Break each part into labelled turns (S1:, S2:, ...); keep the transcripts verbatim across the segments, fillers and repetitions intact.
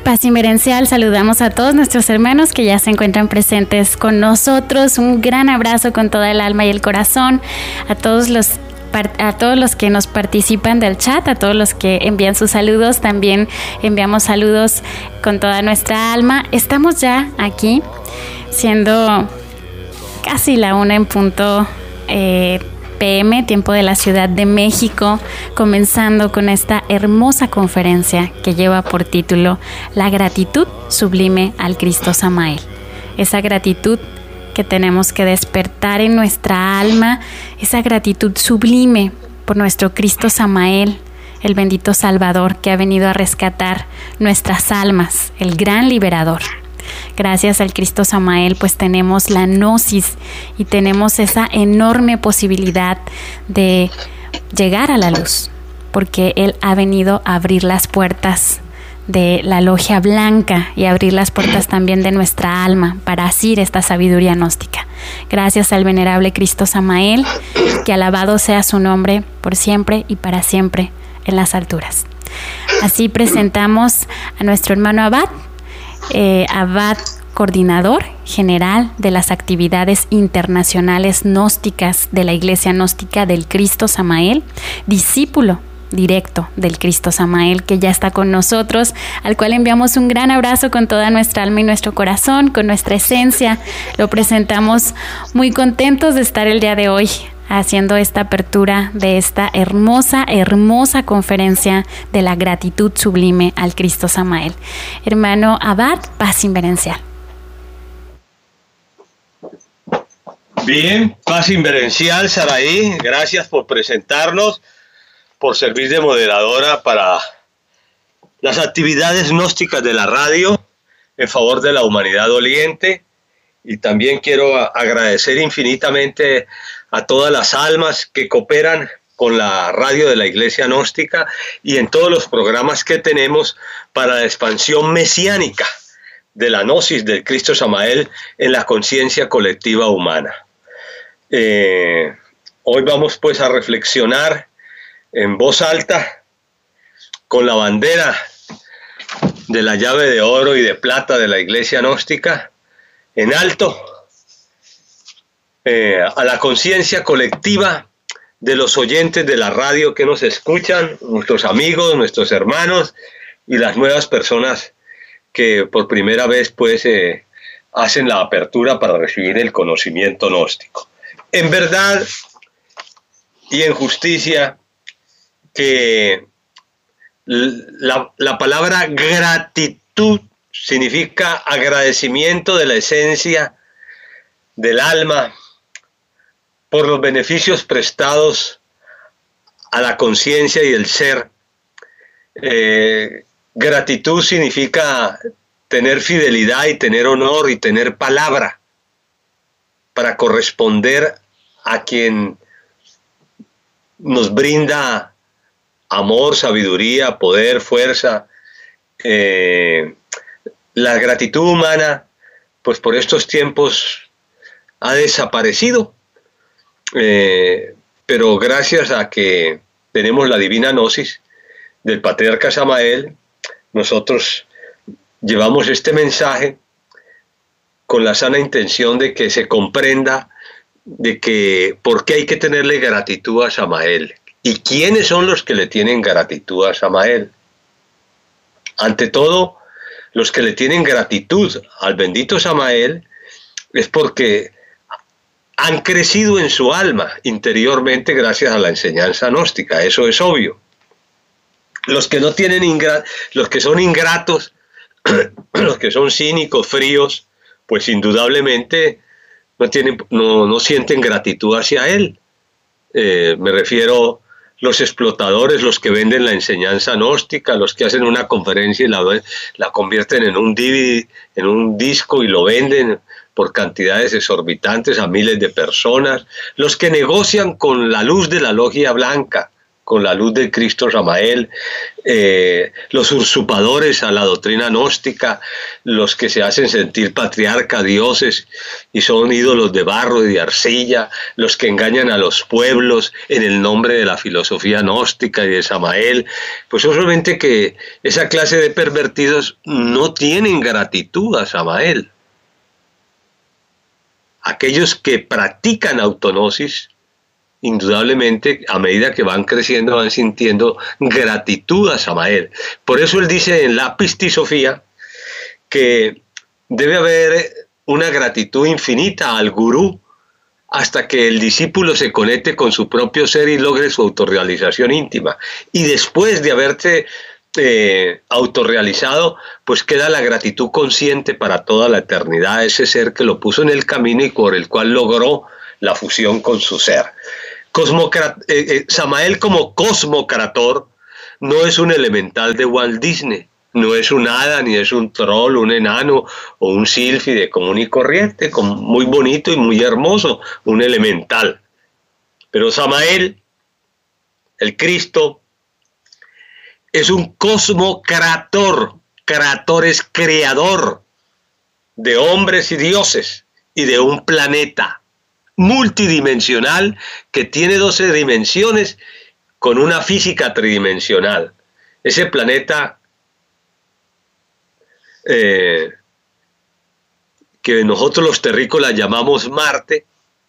S1: Paz Inverencial, saludamos a todos nuestros hermanos que ya se encuentran presentes con nosotros. Un gran abrazo con toda el alma y el corazón a todos los a todos los que nos participan del chat, a todos los que envían sus saludos. También enviamos saludos con toda nuestra alma. Estamos ya aquí, siendo casi la una en punto eh, P M, tiempo de la Ciudad de México, comenzando con esta hermosa conferencia que lleva por título La gratitud sublime al Cristo Samael. Esa gratitud que tenemos que despertar en nuestra alma, esa gratitud sublime por nuestro Cristo Samael, el bendito Salvador que ha venido a rescatar nuestras almas, el gran liberador. Gracias al Cristo Samael, pues tenemos la gnosis y tenemos esa enorme posibilidad de llegar a la luz, porque Él ha venido a abrir las puertas de la logia blanca y abrir las puertas también de nuestra alma para asir esta sabiduría gnóstica. Gracias al venerable Cristo Samael, que alabado sea su nombre por siempre y para siempre en las alturas. Así presentamos a nuestro hermano Abad, eh, Abad coordinador general de las actividades internacionales gnósticas de la Iglesia Gnóstica del Cristo Samael, discípulo directo del Cristo Samael, que ya está con nosotros, al cual enviamos un gran abrazo con toda nuestra alma y nuestro corazón, con nuestra esencia. Lo presentamos muy contentos de estar el día de hoy haciendo esta apertura de esta hermosa, hermosa conferencia de la gratitud sublime al Cristo Samael. Hermano Abad, Paz Inverencial.
S2: Bien, Paz Inverencial, Saraí, gracias por presentarnos, por servir de moderadora para las actividades gnósticas de la radio en favor de la humanidad doliente. Y también quiero agradecer infinitamente a todas las almas que cooperan con la radio de la Iglesia Gnóstica y en todos los programas que tenemos para la expansión mesiánica de la gnosis del Cristo Samael en la conciencia colectiva humana. Eh, hoy vamos pues a reflexionar en voz alta con la bandera de la llave de oro y de plata de la Iglesia Gnóstica en alto, eh, a la conciencia colectiva de los oyentes de la radio que nos escuchan, nuestros amigos, nuestros hermanos y las nuevas personas que por primera vez pues eh, hacen la apertura para recibir el conocimiento gnóstico. En verdad y en justicia, que la, la palabra gratitud significa agradecimiento de la esencia del alma por los beneficios prestados a la conciencia y el ser. Eh, gratitud significa tener fidelidad y tener honor y tener palabra para corresponder a quien nos brinda amor, sabiduría, poder, fuerza. Eh, la gratitud humana, pues por estos tiempos ha desaparecido, eh, pero gracias a que tenemos la divina gnosis del Patriarca Samael, nosotros llevamos este mensaje con la sana intención de que se comprenda de que por qué hay que tenerle gratitud a Samael. ¿Y quiénes son los que le tienen gratitud a Samael? Ante todo, los que le tienen gratitud al bendito Samael es porque han crecido en su alma interiormente gracias a la enseñanza gnóstica. Eso es obvio. Los que no tienen ingra- los que son ingratos, los que son cínicos, fríos, pues indudablemente no tienen, no, no sienten gratitud hacia él. Eh, me refiero los explotadores, los que venden la enseñanza gnóstica, los que hacen una conferencia y la, la convierten en un D V D, en un disco y lo venden por cantidades exorbitantes a miles de personas, los que negocian con la luz de la logia blanca, con la luz de Cristo Samael, eh, los usurpadores a la doctrina gnóstica, los que se hacen sentir patriarca, dioses, y son ídolos de barro y de arcilla, los que engañan a los pueblos en el nombre de la filosofía gnóstica y de Samael, pues solamente que esa clase de pervertidos no tienen gratitud a Samael. Aquellos que practican autognosis, indudablemente, a medida que van creciendo, van sintiendo gratitud a Samael. Por eso él dice en la Pistisofía que debe haber una gratitud infinita al gurú hasta que el discípulo se conecte con su propio ser y logre su autorrealización íntima. Y después de haberse eh, autorrealizado, pues queda la gratitud consciente para toda la eternidad a ese ser que lo puso en el camino y por el cual logró la fusión con su ser. Cosmocrat eh, eh, Samael como cosmocrator no es un elemental de Walt Disney, no es un hada, ni es un troll, un enano o un sílfide común y corriente, muy bonito y muy hermoso, un elemental. Pero Samael, el Cristo, es un cosmocrator. Creator es creador de hombres y dioses y de un planeta multidimensional que tiene doce dimensiones con una física tridimensional. Ese planeta eh, que nosotros los terrícolas llamamos Marte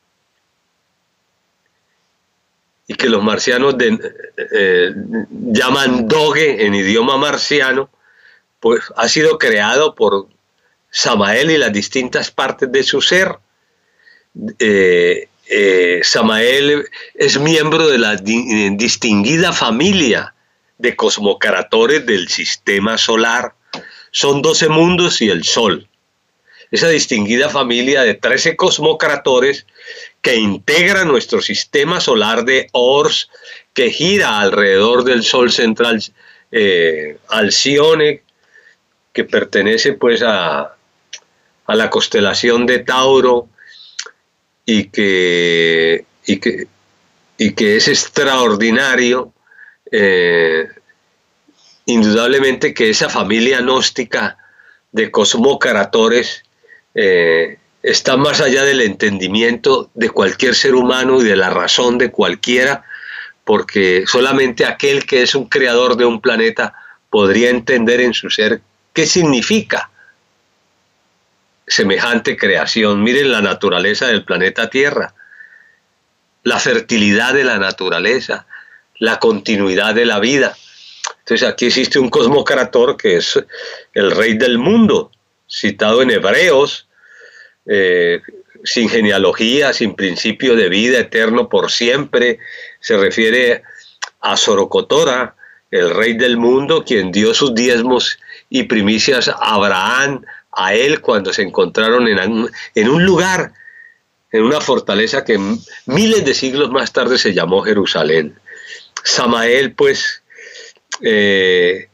S2: y que los marcianos de, eh, llaman Doge en idioma marciano, pues ha sido creado por Samael y las distintas partes de su ser. Eh, eh, Samael es miembro de la di distinguida familia de cosmocratores del sistema solar. Son doce mundos y el Sol. Esa distinguida familia de trece cosmocratores que integra nuestro sistema solar de Ors, que gira alrededor del Sol central eh, Alcione, que pertenece pues a, a la constelación de Tauro, y que, y que, y que es extraordinario, eh, indudablemente que esa familia gnóstica de cosmocratores eh, está más allá del entendimiento de cualquier ser humano y de la razón de cualquiera, porque solamente aquel que es un creador de un planeta podría entender en su ser qué significa semejante creación. Miren la naturaleza del planeta Tierra, la fertilidad de la naturaleza, la continuidad de la vida. Entonces aquí existe un cosmocrator que es el rey del mundo, citado en Hebreos, eh, sin genealogía, sin principio de vida, eterno por siempre. Se refiere a Sorocotora, el rey del mundo, quien dio sus diezmos y primicias a Abraham, a él cuando se encontraron en un, en un lugar, en una fortaleza que miles de siglos más tarde se llamó Jerusalén. Samael, pues, eh,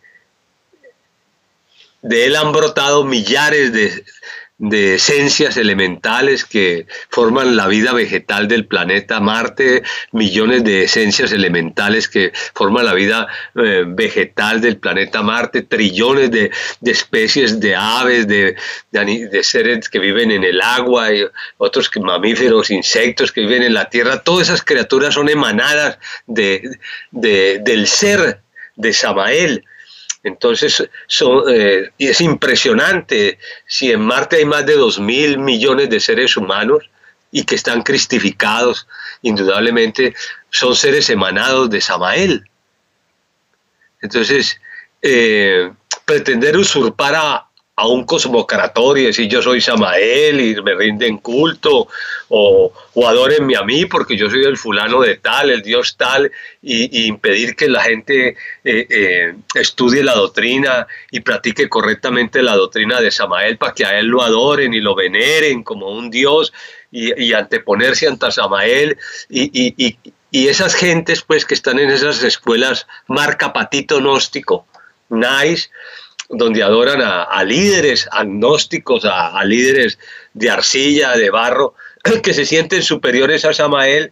S2: de él han brotado millares de, de esencias elementales que forman la vida vegetal del planeta Marte, millones de esencias elementales que forman la vida eh, vegetal del planeta Marte, trillones de, de especies de aves, de, de, de seres que viven en el agua, y otros que, mamíferos, insectos que viven en la tierra. Todas esas criaturas son emanadas de, de, del ser de Samael. Entonces, son, eh, y es impresionante, si en Marte hay más de dos mil millones de seres humanos y que están cristificados, indudablemente son seres emanados de Samael. Entonces, eh, pretender usurpar a, a un cosmocrator y decir yo soy Samael y me rinden culto, o, o adórenme a mí porque yo soy el fulano de tal, el dios tal, y, y impedir que la gente eh, eh, estudie la doctrina y practique correctamente la doctrina de Samael para que a él lo adoren y lo veneren como un dios, y, y anteponerse ante Samael, y, y, y, y esas gentes pues que están en esas escuelas marca patito gnóstico, nice, donde adoran a, a líderes agnósticos, a, a líderes de arcilla, de barro, que se sienten superiores a Samael.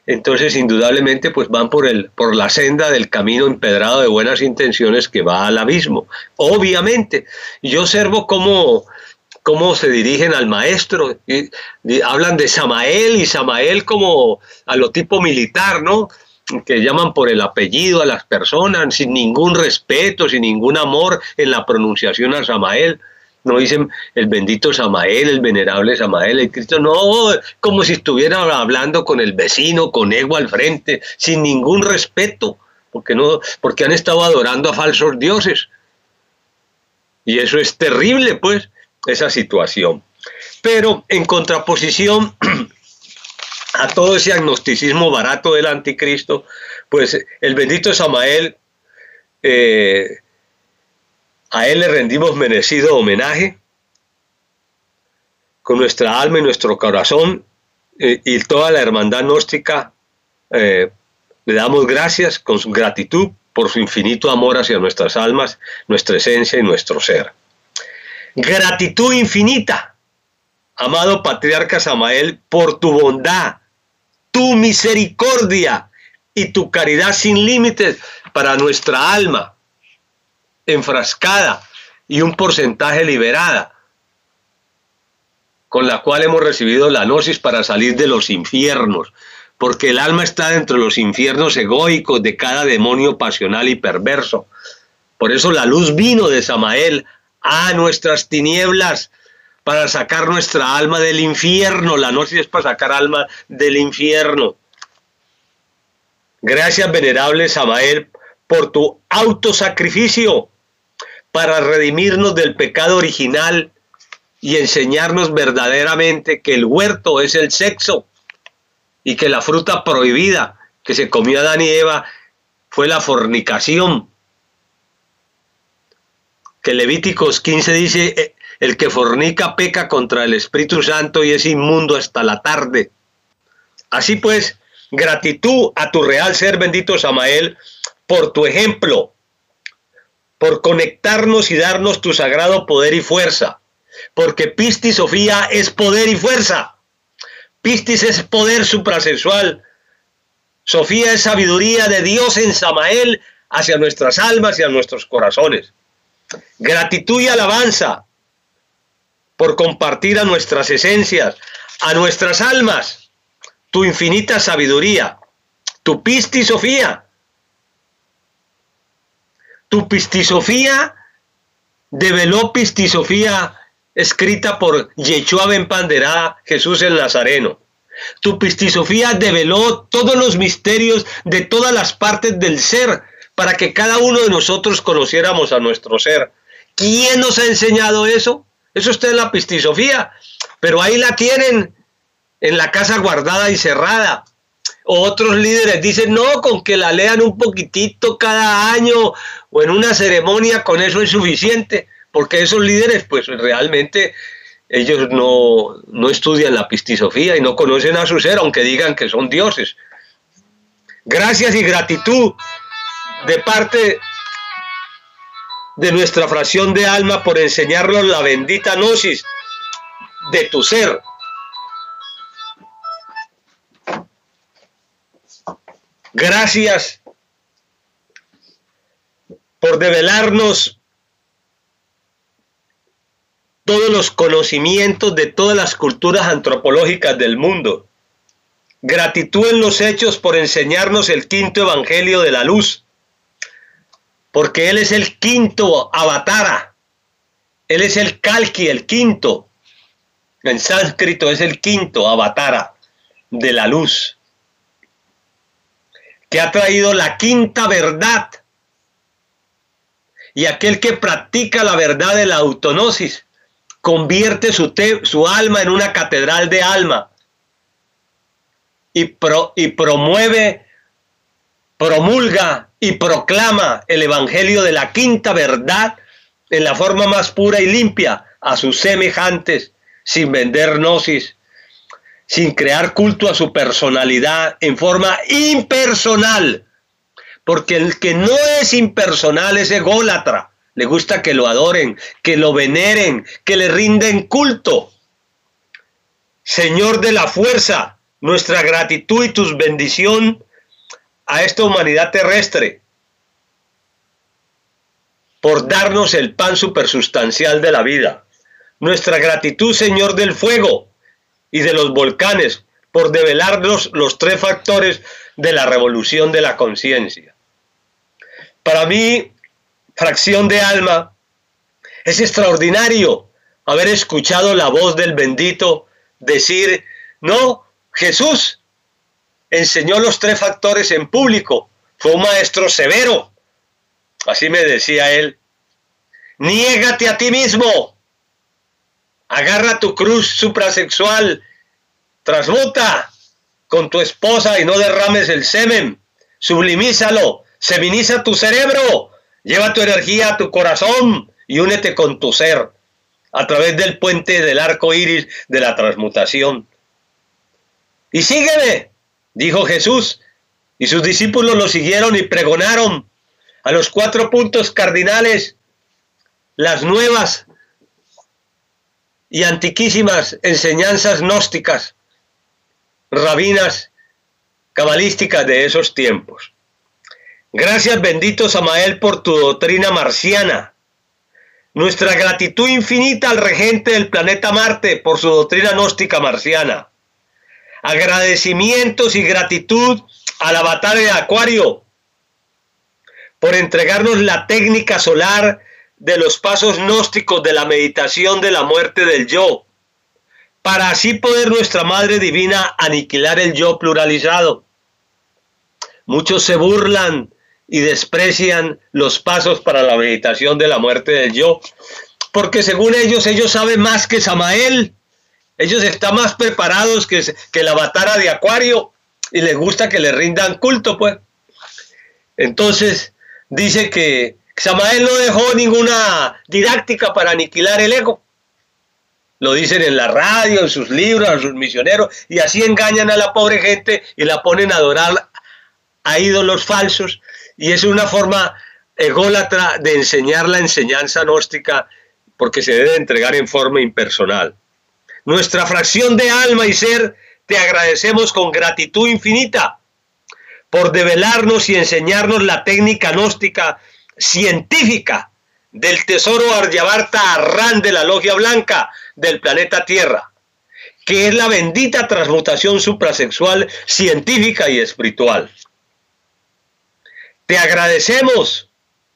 S2: entonces indudablemente pues van por, el, por la senda del camino empedrado de buenas intenciones que va al abismo. Obviamente, yo observo cómo, cómo se dirigen al maestro, y, y hablan de Samael, y Samael como a lo tipo militar, ¿no? Que llaman por el apellido a las personas, sin ningún respeto, sin ningún amor en la pronunciación a Samael. No dicen el bendito Samael, el venerable Samael, el Cristo, no, como si estuvieran hablando con el vecino, con ego al frente, sin ningún respeto, porque, no, porque han estado adorando a falsos dioses. Y eso es terrible, pues, esa situación. Pero en contraposición a todo ese agnosticismo barato del anticristo, pues el bendito Samael, eh, a él le rendimos merecido homenaje con nuestra alma y nuestro corazón, eh, y toda la hermandad gnóstica eh, le damos gracias con su gratitud por su infinito amor hacia nuestras almas, nuestra esencia y nuestro ser. Gratitud infinita, amado patriarca Samael, por tu bondad, tu misericordia y tu caridad sin límites para nuestra alma enfrascada y un porcentaje liberada, con la cual hemos recibido la gnosis para salir de los infiernos, porque el alma está dentro de los infiernos egoicos de cada demonio pasional y perverso. Por eso la luz vino de Samael a nuestras tinieblas, para sacar nuestra alma del infierno. La gnosis es para sacar alma del infierno. Gracias, venerable Samael, por tu autosacrificio para redimirnos del pecado original y enseñarnos verdaderamente que el huerto es el sexo y que la fruta prohibida que se comió Adán y Eva fue la fornicación. Que Levíticos quince dice: el que fornica peca contra el Espíritu Santo y es inmundo hasta la tarde. Así pues, gratitud a tu real ser, bendito Samael, por tu ejemplo, por conectarnos y darnos tu sagrado poder y fuerza, porque Pistis Sofía es poder y fuerza. Pistis es poder suprasexual. Sofía es sabiduría de Dios en Samael hacia nuestras almas y a nuestros corazones. Gratitud y alabanza por compartir a nuestras esencias, a nuestras almas, tu infinita sabiduría, tu Pistis Sofía. Tu Pistisofía develó Pistisofía escrita por Yeshua Ben Panderá, Jesús el Nazareno. Tu Pistisofía develó todos los misterios de todas las partes del ser para que cada uno de nosotros conociéramos a nuestro ser. ¿Quién nos ha enseñado eso? Eso está en la Pistisofía, pero ahí la tienen en la casa guardada y cerrada. Otros líderes dicen, no, con que la lean un poquitito cada año o en una ceremonia, con eso es suficiente, porque esos líderes, pues realmente ellos no, no estudian la Pistisofía y no conocen a su ser, aunque digan que son dioses. Gracias y gratitud de parte de nuestra fracción de alma por enseñarnos la bendita gnosis de tu ser. Gracias por develarnos todos los conocimientos de todas las culturas antropológicas del mundo. Gratitud en los hechos por enseñarnos el quinto evangelio de la luz, porque él es el quinto avatara, él es el kalki, el quinto, en sánscrito es el quinto avatara de la luz, que ha traído la quinta verdad. Y aquel que practica la verdad de la autognosis convierte su, te, su alma en una catedral de alma y, pro, y promueve, promulga y proclama el evangelio de la quinta verdad en la forma más pura y limpia a sus semejantes, sin vender gnosis, sin crear culto a su personalidad, en forma impersonal, porque el que no es impersonal es ególatra, le gusta que lo adoren, que lo veneren, que le rinden culto. Señor de la fuerza, nuestra gratitud y tu bendición a esta humanidad terrestre por darnos el pan supersustancial de la vida. Nuestra gratitud, Señor del fuego y de los volcanes, por develarnos los tres factores de la revolución de la conciencia. Para mí, fracción de alma, es extraordinario haber escuchado la voz del bendito decir, no, Jesús enseñó los tres factores en público, fue un maestro severo, así me decía él, niégate a ti mismo, agarra tu cruz suprasexual, transmuta con tu esposa y no derrames el semen, sublimízalo, seminiza tu cerebro, lleva tu energía a tu corazón y únete con tu ser a través del puente del arco iris de la transmutación. Y sígueme, dijo Jesús, y sus discípulos lo siguieron y pregonaron a los cuatro puntos cardinales las nuevas y antiquísimas enseñanzas gnósticas, rabinas, cabalísticas de esos tiempos. Gracias, bendito Samael, por tu doctrina marciana. Nuestra gratitud infinita al regente del planeta Marte por su doctrina gnóstica marciana. Agradecimientos y gratitud al avatar de Acuario por entregarnos la técnica solar de los pasos gnósticos de la meditación de la muerte del yo, para así poder nuestra Madre Divina aniquilar el yo pluralizado. Muchos se burlan y desprecian los pasos para la meditación de la muerte del yo, porque según ellos, ellos saben más que Samael, ellos están más preparados que, que el avatar de Acuario, y les gusta que le rindan culto, pues. Entonces, dice que Samael no dejó ninguna didáctica para aniquilar el ego. Lo dicen en la radio, en sus libros, a sus misioneros, y así engañan a la pobre gente y la ponen a adorar a ídolos falsos, y es una forma ególatra de enseñar la enseñanza gnóstica, porque se debe entregar en forma impersonal. Nuestra fracción de alma y ser, te agradecemos con gratitud infinita por develarnos y enseñarnos la técnica gnóstica científica del tesoro Aryabharta Arran de la Logia Blanca del planeta Tierra, que es la bendita transmutación suprasexual científica y espiritual. Te agradecemos,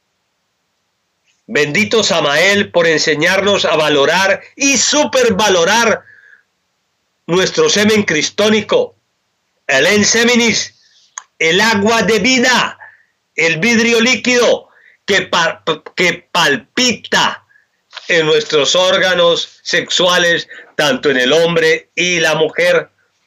S2: bendito Samael, por enseñarnos a valorar y supervalorar nuestro semen cristónico, el enseminis, el agua de vida, el vidrio líquido que, pa que palpita en nuestros órganos sexuales, tanto en el hombre y la mujer.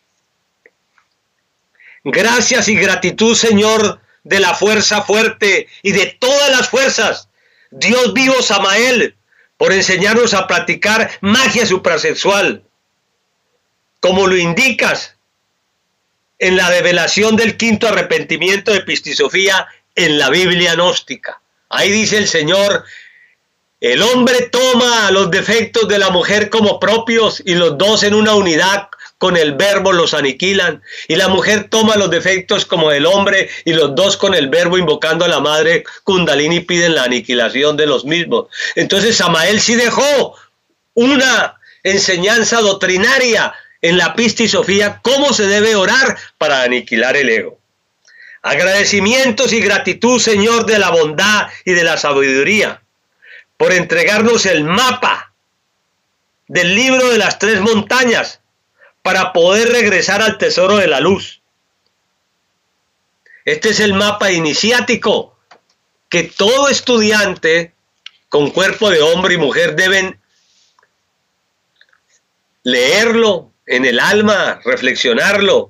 S2: Gracias y gratitud, Señor, de la fuerza fuerte y de todas las fuerzas, Dios vivo Samael, por enseñarnos a practicar magia suprasexual, como lo indicas en la revelación del quinto arrepentimiento de Epistisofía en la Biblia gnóstica. Ahí dice el Señor, el hombre toma los defectos de la mujer como propios y los dos en una unidad con el verbo los aniquilan, y la mujer toma los defectos como el hombre y los dos con el verbo invocando a la madre Kundalini piden la aniquilación de los mismos. Entonces Samael sí dejó una enseñanza doctrinaria en la Epistisofía cómo se debe orar para aniquilar el ego. Agradecimientos y gratitud, Señor, de la bondad y de la sabiduría, por entregarnos el mapa del libro de las tres montañas para poder regresar al tesoro de la luz. Este es el mapa iniciático que todo estudiante con cuerpo de hombre y mujer deben leerlo en el alma, reflexionarlo.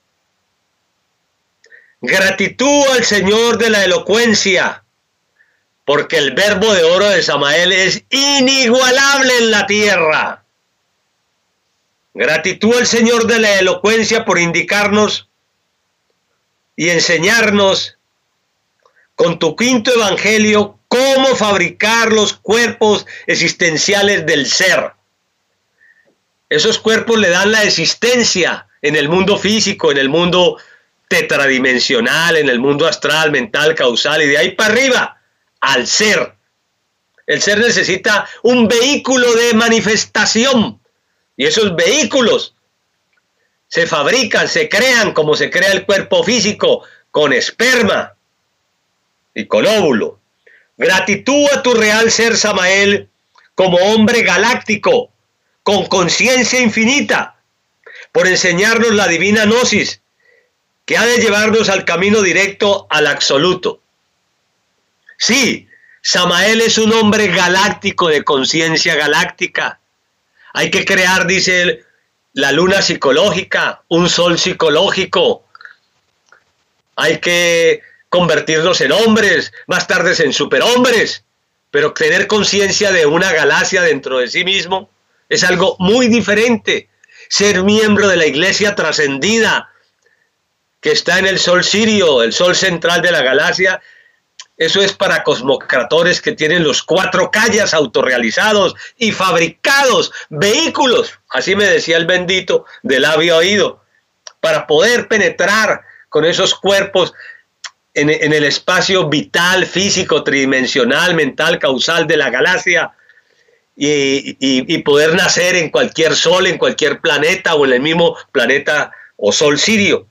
S2: Gratitud al Señor de la elocuencia, porque el verbo de oro de Samael es inigualable en la tierra. Gratitud al Señor de la elocuencia por indicarnos y enseñarnos con tu quinto evangelio cómo fabricar los cuerpos existenciales del ser. Esos cuerpos le dan la existencia en el mundo físico, en el mundo tetradimensional, en el mundo astral, mental, causal, y de ahí para arriba, al ser. El ser necesita un vehículo de manifestación, y esos vehículos se fabrican, se crean como se crea el cuerpo físico, con esperma y con óvulo. Gratitud a tu real ser Samael como hombre galáctico, con conciencia infinita, por enseñarnos la divina gnosis, que ha de llevarnos al camino directo al absoluto. Sí, Samael es un hombre galáctico de conciencia galáctica. Hay que crear, dice él, la luna psicológica, un sol psicológico. Hay que convertirnos en hombres, más tarde en superhombres, pero tener conciencia de una galaxia dentro de sí mismo es algo muy diferente. Ser miembro de la iglesia trascendida, que está en el sol sirio, el sol central de la galaxia, eso es para cosmocratores que tienen los cuatro callas autorrealizados y fabricados, vehículos, así me decía el bendito, de labio a oído, para poder penetrar con esos cuerpos en, en el espacio vital, físico, tridimensional, mental, causal de la galaxia, y, y, y poder nacer en cualquier sol, en cualquier planeta o en el mismo planeta o sol sirio.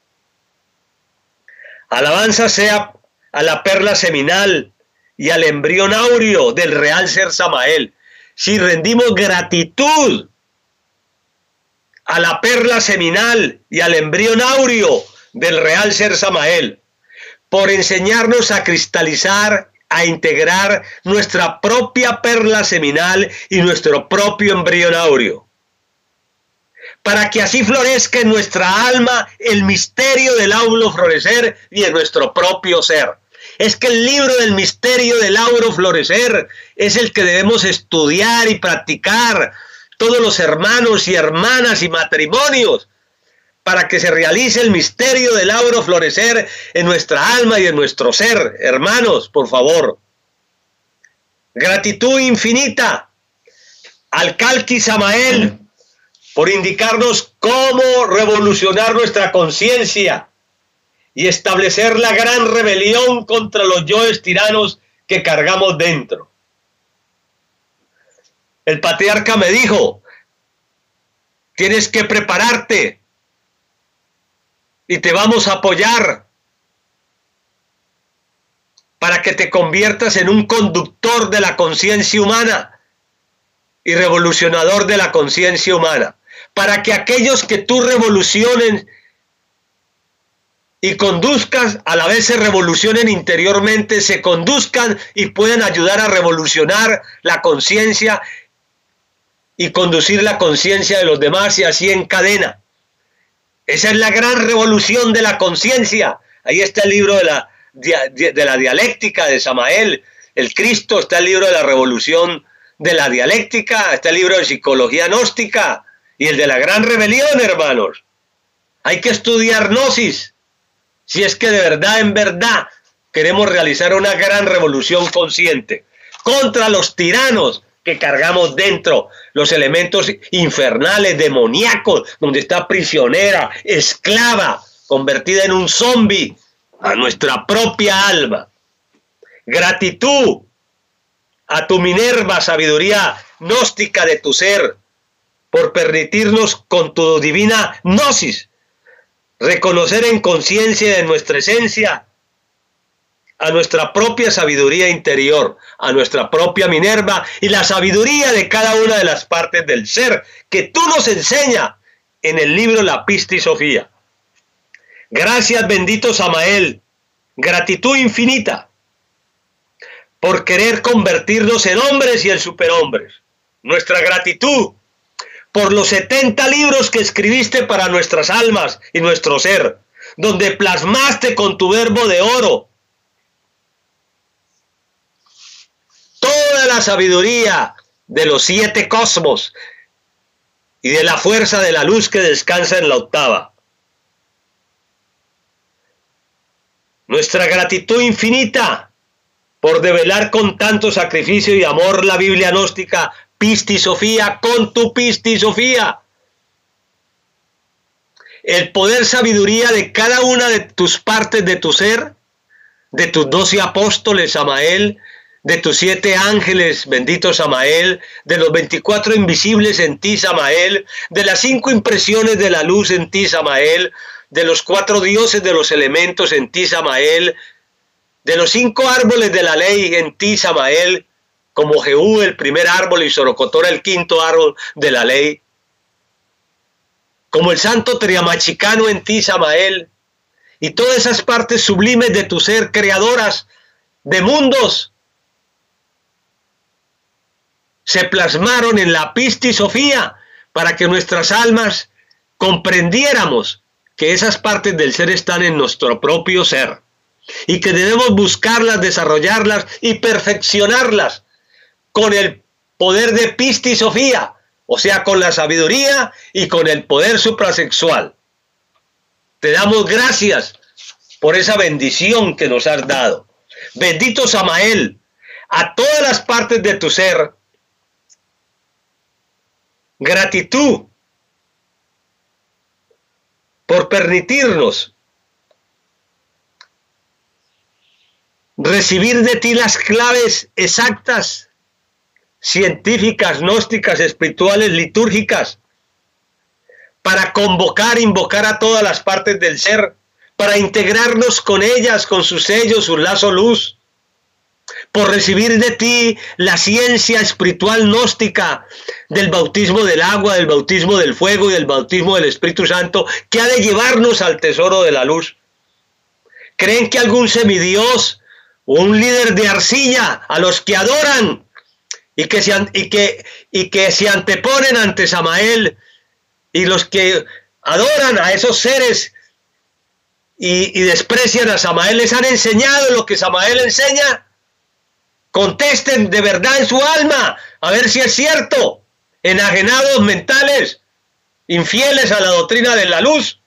S2: Alabanza sea a la perla seminal y al embrión áureo del real ser Samael. Si rendimos gratitud a la perla seminal y al embrión áureo del real ser Samael, por enseñarnos a cristalizar, a integrar nuestra propia perla seminal y nuestro propio embrión áureo, para que así florezca en nuestra alma el misterio del áulo florecer y en nuestro propio ser. Es que el libro del misterio del áulo florecer es el que debemos estudiar y practicar todos los hermanos y hermanas y matrimonios, para que se realice el misterio del áulo florecer en nuestra alma y en nuestro ser. Hermanos, por favor, gratitud infinita al Kalki Samael por indicarnos cómo revolucionar nuestra conciencia y establecer la gran rebelión contra los yoes tiranos que cargamos dentro. El patriarca me dijo, tienes que prepararte y te vamos a apoyar para que te conviertas en un conductor de la conciencia humana y revolucionador de la conciencia humana, para que aquellos que tú revoluciones y conduzcas, a la vez se revolucionen interiormente, se conduzcan y puedan ayudar a revolucionar la conciencia y conducir la conciencia de los demás, y así en cadena. Esa es la gran revolución de la conciencia. Ahí está el libro de la, de la dialéctica de Samael, el Cristo, está el libro de la revolución de la dialéctica, está el libro de psicología gnóstica y el de la gran rebelión, hermanos. Hay que estudiar gnosis, si es que de verdad, en verdad, queremos realizar una gran revolución consciente contra los tiranos que cargamos dentro, los elementos infernales, demoníacos, donde está prisionera, esclava, convertida en un zombi a nuestra propia alma. Gratitud a tu Minerva, sabiduría gnóstica de tu ser, por permitirnos con tu divina gnosis reconocer en conciencia de nuestra esencia a nuestra propia sabiduría interior, a nuestra propia Minerva y la sabiduría de cada una de las partes del ser que tú nos enseñas en el libro La Pistis Sofía. Gracias, bendito Samael, gratitud infinita por querer convertirnos en hombres y en superhombres. Nuestra gratitud por los setenta libros que escribiste para nuestras almas y nuestro ser, donde plasmaste con tu verbo de oro toda la sabiduría de los siete cosmos y de la fuerza de la luz que descansa en la octava. Nuestra gratitud infinita por develar con tanto sacrificio y amor la Biblia gnóstica Pistis Sofía con tu Pistis Sofía. el poder sabiduría de cada una de tus partes de tu ser, de tus doce apóstoles, Samael, de tus siete ángeles, bendito Samael, de los veinticuatro invisibles en ti, Samael, de las cinco impresiones de la luz en ti, Samael, de los cuatro dioses de los elementos en ti, Samael, de los cinco árboles de la ley en ti, Samael, como Jehú el primer árbol y Sorocotora el quinto árbol de la ley, como el santo Triamachicano en ti, Samael, y todas esas partes sublimes de tu ser, creadoras de mundos, se plasmaron en la Pistis Sofía para que nuestras almas comprendiéramos que esas partes del ser están en nuestro propio ser y que debemos buscarlas, desarrollarlas y perfeccionarlas con el poder de Pistis Sofía, o sea, con la sabiduría y con el poder suprasexual. Te damos gracias por esa bendición que nos has dado. Bendito Samael, a todas las partes de tu ser, gratitud por permitirnos recibir de ti las claves exactas, científicas, gnósticas, espirituales, litúrgicas, para convocar, invocar a todas las partes del ser, para integrarnos con ellas, con su sello, su lazo luz, por recibir de ti la ciencia espiritual gnóstica del bautismo del agua, del bautismo del fuego y del bautismo del Espíritu Santo, que ha de llevarnos al tesoro de la luz. ¿Creen que algún semidios o un líder de arcilla a los que adoran y que se, y que, y que se anteponen ante Samael, y los que adoran a esos seres y, y desprecian a Samael, les han enseñado lo que Samael enseña? Contesten de verdad en su alma, a ver si es cierto. Enajenados mentales, infieles a la doctrina de la luz.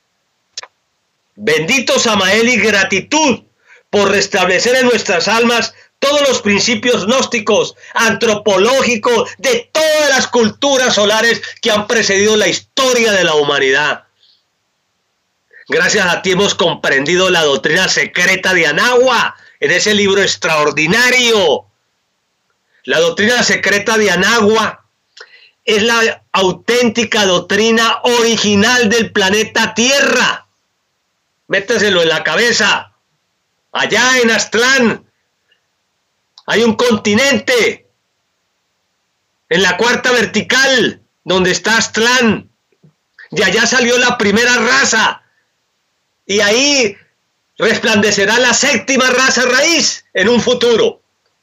S2: Bendito Samael, y gratitud por restablecer en nuestras almas todos los principios gnósticos, antropológicos, de todas las culturas solares que han precedido la historia de la humanidad. Gracias a ti hemos comprendido la doctrina secreta de Anagua, en ese libro extraordinario. La doctrina secreta de Anagua es la auténtica doctrina original del planeta Tierra. Métaselo en la cabeza. Allá en Aztlán hay un continente, en la cuarta vertical, donde está Aztlán. De allá salió la primera raza. Y ahí resplandecerá la séptima raza raíz en un futuro.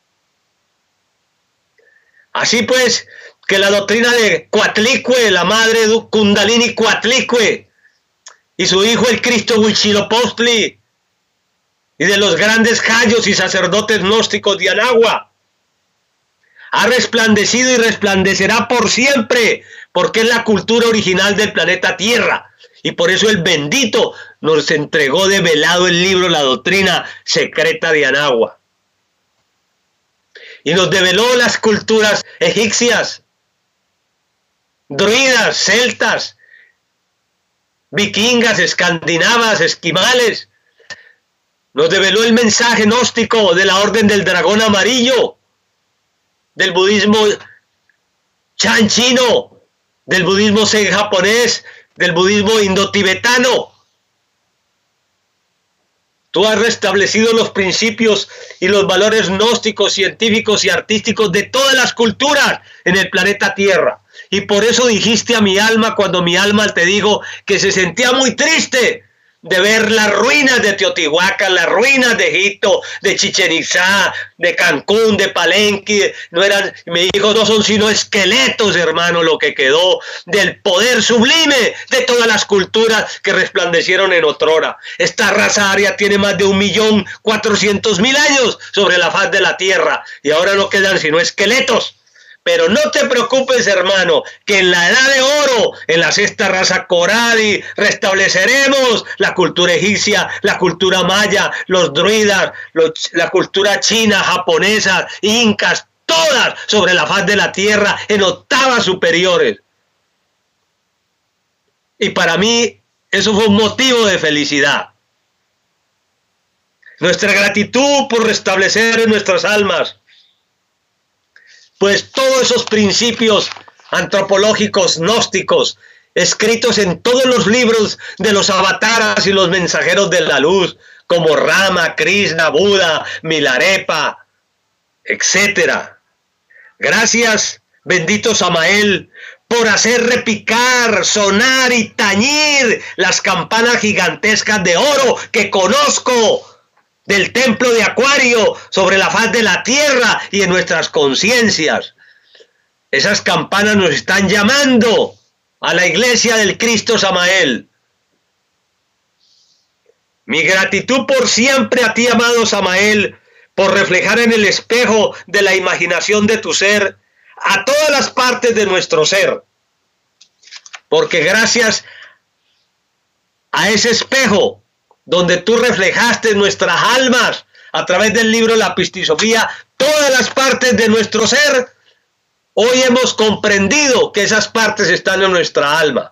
S2: Así pues, que la doctrina de Coatlicue, la madre de Kundalini Coatlicue, y su hijo el Cristo Huitzilopochtli, y de los grandes jayos y sacerdotes gnósticos de Anagua, ha resplandecido y resplandecerá por siempre, porque es la cultura original del planeta Tierra. Y por eso el bendito nos entregó de velado el libro La Doctrina Secreta de Anagua. Y nos develó las culturas egipcias, druidas, celtas, vikingas, escandinavas, esquimales. Nos develó el mensaje gnóstico de la Orden del Dragón Amarillo, del budismo Chan chino, del budismo Zen japonés, del budismo indotibetano. Tú has restablecido los principios y los valores gnósticos, científicos y artísticos de todas las culturas en el planeta Tierra. Y por eso dijiste a mi alma, cuando mi alma te dijo que se sentía muy triste de ver las ruinas de Teotihuacán, las ruinas de Egipto, de Chichén Itzá, de Cancún, de Palenque. No eran, me dijo, no son sino esqueletos, hermano, lo que quedó del poder sublime de todas las culturas que resplandecieron en otrora. Esta raza aria tiene más de un millón cuatrocientos mil años sobre la faz de la tierra, y ahora no quedan sino esqueletos. Pero no te preocupes, hermano, que en la edad de oro, en la sexta raza Coradi, restableceremos la cultura egipcia, la cultura maya, los druidas, los, la cultura china, japonesa, incas, todas sobre la faz de la tierra en octavas superiores. Y para mí Eso fue un motivo de felicidad. Nuestra gratitud por restablecer en nuestras almas, pues todos esos principios antropológicos gnósticos, escritos en todos los libros de los avataras y los mensajeros de la luz, como Rama, Krishna, Buda, Milarepa, etcétera. Gracias, bendito Samael, por hacer repicar, sonar y tañir las campanas gigantescas de oro que conozco del templo de Acuario sobre la faz de la tierra y en nuestras conciencias. Esas campanas nos están llamando a la iglesia del Cristo Samael. Mi gratitud por siempre a ti, amado Samael, por reflejar en el espejo de la imaginación de tu ser a todas las partes de nuestro ser. Porque gracias a ese espejo donde tú reflejaste nuestras almas a través del libro La Pistisofía, todas las partes de nuestro ser, hoy hemos comprendido que esas partes están en nuestra alma.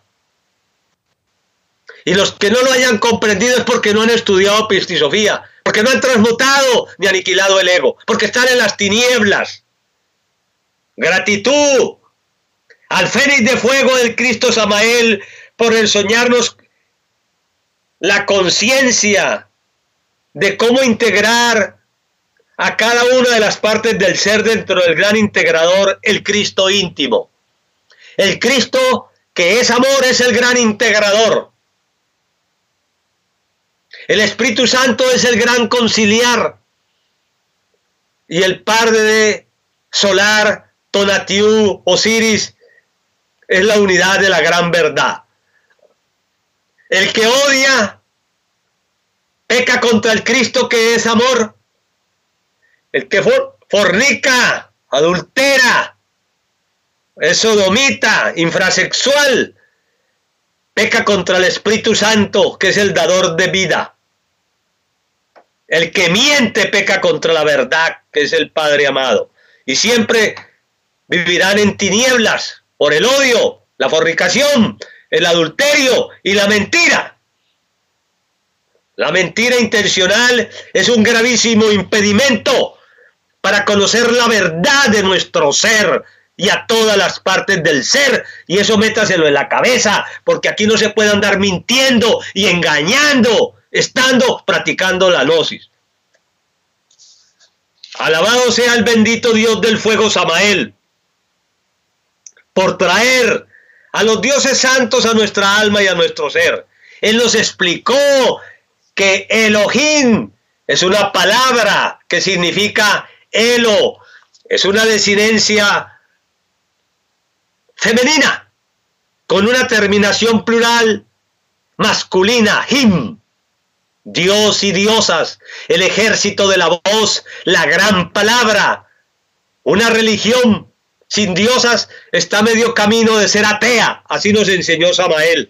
S2: Y los que no lo hayan comprendido es porque no han estudiado Pistisofía, porque no han transmutado ni aniquilado el ego, porque están en las tinieblas. Gratitud al Fénix de fuego del Cristo Samael por enseñarnos la conciencia de cómo integrar a cada una de las partes del ser dentro del gran integrador, el Cristo íntimo. El Cristo que es amor es el gran integrador. El Espíritu Santo es el gran conciliar. Y el Padre de Solar, Tonatiuh, Osiris, es la unidad de la gran verdad. El que odia, peca contra el Cristo que es amor. El que for fornica, adultera, es sodomita, infrasexual, peca contra el Espíritu Santo que es el dador de vida. El que miente peca contra la verdad que es el Padre amado. Y siempre vivirán en tinieblas por el odio, la fornicación, el adulterio y la mentira. La mentira intencional es un gravísimo impedimento para conocer la verdad de nuestro ser y a todas las partes del ser. Y eso métaselo en la cabeza, porque aquí no se puede andar mintiendo y engañando, estando practicando la gnosis. Alabado sea el bendito Dios del fuego Samael, por traer a los dioses santos a nuestra alma y a nuestro ser. Él nos explicó que Elohim es una palabra que significa Elo, es una desinencia femenina, con una terminación plural masculina, Him, Dios y diosas, el ejército de la voz, la gran palabra. Una religión sin diosas está medio camino de ser atea, así nos enseñó Samael.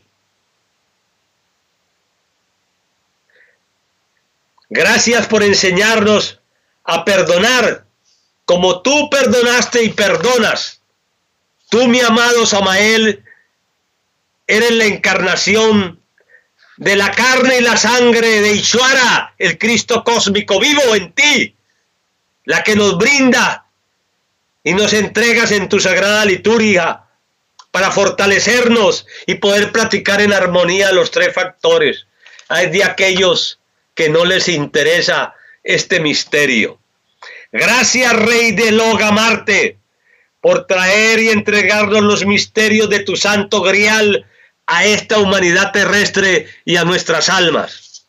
S2: Gracias por enseñarnos a perdonar, como tú perdonaste y perdonas. Tú, mi amado Samael, eres la encarnación de la carne y la sangre de Ishvara, el Cristo cósmico vivo en ti, la que nos brinda y nos entregas en tu sagrada liturgia para fortalecernos y poder practicar en armonía los tres factores. Hay de aquellos que no les interesa este misterio. Gracias, Rey de Loga Marte, por traer y entregarnos los misterios de tu santo grial a esta humanidad terrestre y a nuestras almas.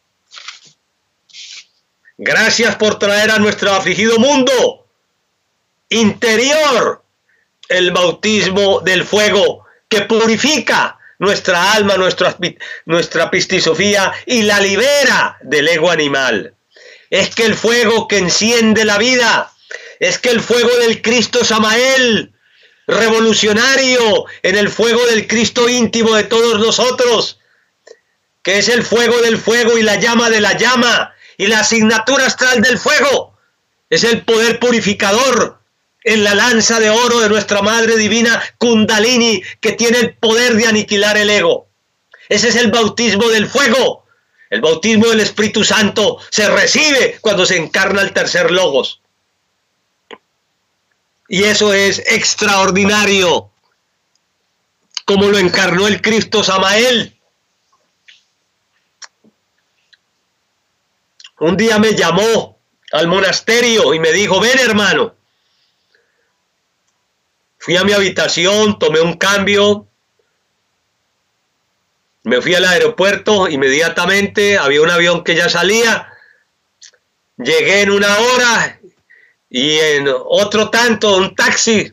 S2: Gracias por traer a nuestro afligido mundo interior el bautismo del fuego que purifica nuestra alma, nuestra, nuestra pistisofía y la libera del ego animal. Es que el fuego que enciende la vida, es que el fuego del Cristo Samael, revolucionario en el fuego del Cristo íntimo de todos nosotros, que es el fuego del fuego y la llama de la llama y la asignatura astral del fuego, es el poder purificador en la lanza de oro de nuestra Madre Divina Kundalini, que tiene el poder de aniquilar el ego. Ese es el bautismo del fuego. El bautismo del Espíritu Santo se recibe cuando se encarna el tercer logos. Y eso es extraordinario, como lo encarnó el Cristo Samael. Un día me llamó al monasterio y me dijo, ven hermano. Fui a mi habitación, tomé un cambio, me fui al aeropuerto, inmediatamente había un avión que ya salía, llegué en una hora y en otro tanto, un taxi,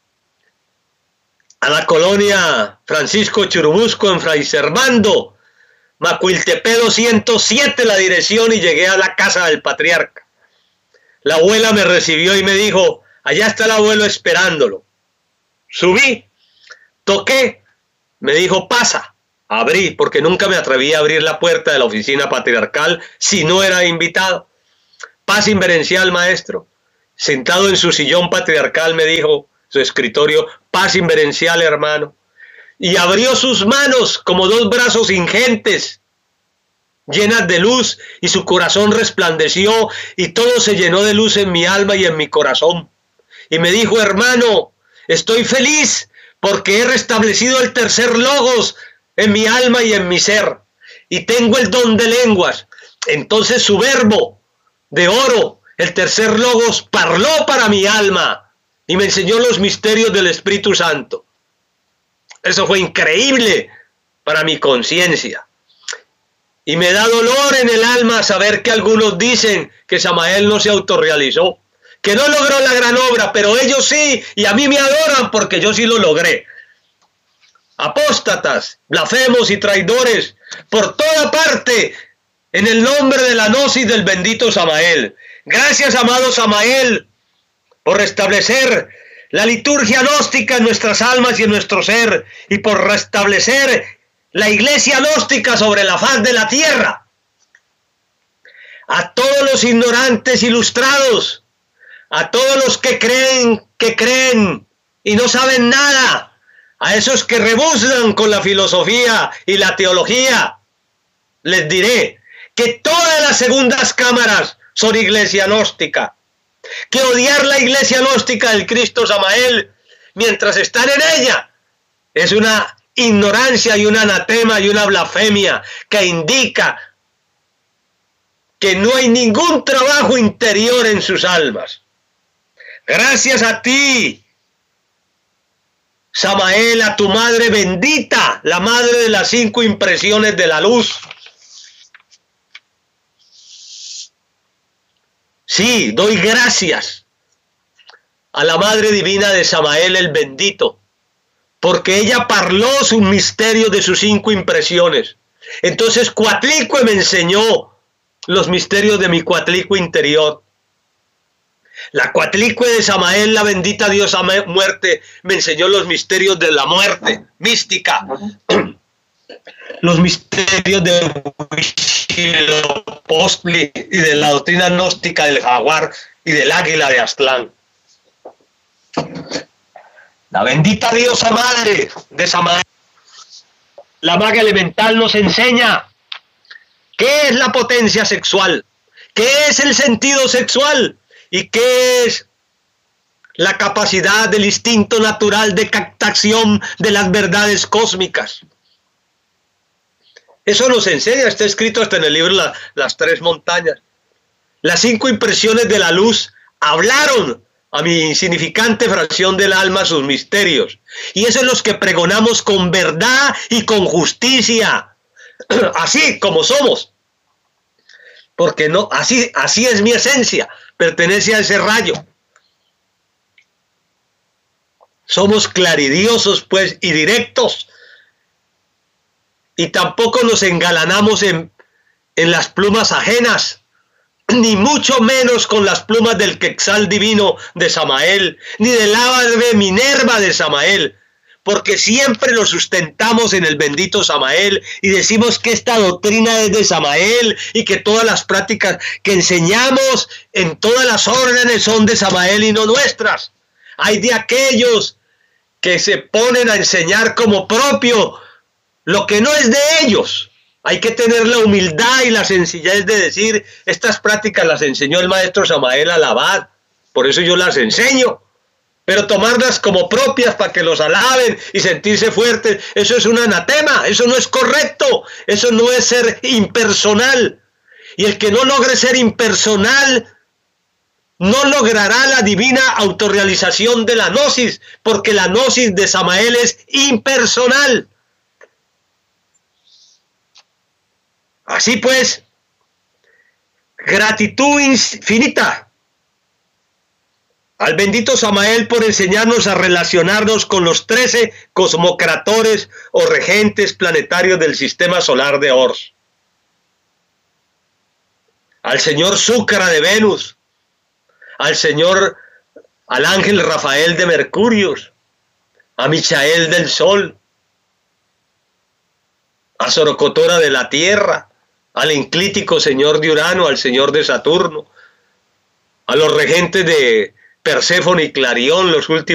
S2: a la colonia Francisco Churubusco en Fray Servando, Macuiltepec doscientos siete la dirección, y llegué a la casa del patriarca. La abuela me recibió y me dijo, allá está el abuelo esperándolo. Subí, toqué, me dijo, pasa. Abrí, porque nunca me atreví a abrir la puerta de la oficina patriarcal si no era invitado. Paz inverencial, maestro. Sentado en su sillón patriarcal me dijo, su escritorio, paz inverencial, hermano. Y abrió sus manos como dos brazos ingentes, llenas de luz, y su corazón resplandeció, y todo se llenó de luz en mi alma y en mi corazón. Y me dijo, hermano, estoy feliz porque he restablecido el tercer logos en mi alma y en mi ser, y tengo el don de lenguas. Entonces su verbo de oro, el tercer logos, parló para mi alma y me enseñó los misterios del Espíritu Santo. Eso fue increíble para mi conciencia. Y me da dolor en el alma saber que algunos dicen que Samael no se autorrealizó, que no logró la gran obra, pero ellos sí, y a mí me adoran porque yo sí lo logré. Apóstatas, blasfemos y traidores, por toda parte, en el nombre de la gnosis del bendito Samael. Gracias, amado Samael, por restablecer la liturgia gnóstica en nuestras almas y en nuestro ser, y por restablecer la iglesia gnóstica sobre la faz de la tierra. A todos los ignorantes ilustrados, a todos los que creen, que creen y no saben nada, a esos que rebuznan con la filosofía y la teología, les diré que todas las segundas cámaras son iglesia gnóstica, que odiar la iglesia gnóstica del Cristo Samael mientras están en ella es una ignorancia y un anatema y una blasfemia que indica que no hay ningún trabajo interior en sus almas. Gracias a ti, Samael, a tu madre bendita, la madre de las cinco impresiones de la luz. Sí, doy gracias a la Madre Divina de Samael el bendito, porque ella parló sus misterios de sus cinco impresiones. Entonces Coatlicue me enseñó los misterios de mi Coatlicue interior. La Coatlicue de Samael, la bendita diosa muerte, me enseñó los misterios de la muerte mística, los misterios de Huitzilopochtli y de la doctrina gnóstica del jaguar y del águila de Aztlán. La bendita diosa madre de Samael, la maga elemental, nos enseña qué es la potencia sexual, qué es el sentido sexual y qué es la capacidad del instinto natural de captación de las verdades cósmicas. Eso nos enseña, está escrito hasta en el libro la, Las Tres Montañas. Las cinco impresiones de la luz hablaron a mi insignificante fracción del alma sus misterios. Y eso es los que pregonamos con verdad y con justicia, así como somos. Porque no, así, así es mi esencia, pertenece a ese rayo. Somos claridiosos, pues, y directos. Y tampoco nos engalanamos en, en las plumas ajenas, ni mucho menos con las plumas del Quetzal divino de Samael, ni del ave Minerva de Samael, porque siempre lo sustentamos en el bendito Samael y decimos que esta doctrina es de Samael y que todas las prácticas que enseñamos en todas las órdenes son de Samael y no nuestras. Hay de aquellos que se ponen a enseñar como propio lo que no es de ellos. Hay que tener la humildad y la sencillez de decir, estas prácticas las enseñó el maestro Samael Al-Abad, por eso yo las enseño. Pero tomarlas como propias para que los alaben y sentirse fuertes, eso es un anatema, eso no es correcto, eso no es ser impersonal. Y el que no logre ser impersonal no logrará la divina autorrealización de la gnosis, porque la gnosis de Samael es impersonal. Así pues, gratitud infinita al bendito Samael por enseñarnos a relacionarnos con los trece cosmocratores o regentes planetarios del sistema solar de Ors. Al señor Zúcara de Venus, al señor, al ángel Rafael de Mercurio, a Michael del Sol, a Sorocotora de la Tierra, al enclítico señor de Urano, al señor de Saturno, a los regentes de Perséfone y Clarión, los últimos